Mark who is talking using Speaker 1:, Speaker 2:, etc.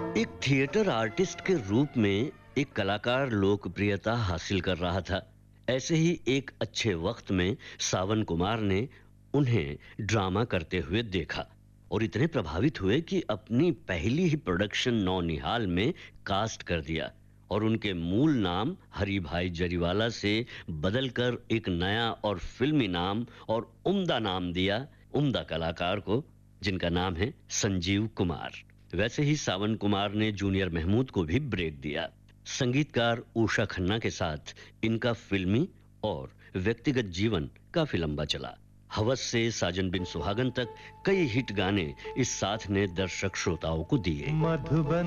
Speaker 1: एक theatre artist के रूप में एक कलाकार लोकप्रियता हासिल कर रहा था। ऐसे ही एक अच्छे वक्त में सावन कुमार ने उन्हें ड्रामा करते हुए देखा और इतने प्रभावित हुए कि अपनी पहली ही प्रोडक्शन नौनिहाल में कास्ट कर दिया और उनके मूल नाम हरि भाई जरीवाला से बदलकर एक नया और फिल्मी नाम और उम्दा नाम दिया, उम्दा कलाकार को, जिनका नाम है संजीव कुमार। वैसे ही सावन कुमार ने जूनियर महमूद को भी ब्रेक दिया। संगीतकार उषा खन्ना के साथ इनका फिल्मी और व्यक्तिगत जीवन काफी लंबा चला। हवस से साजन बिन सुहागन तक कई हिट गाने इस साथ ने दर्शक श्रोताओं को दिए।
Speaker 2: मधुबन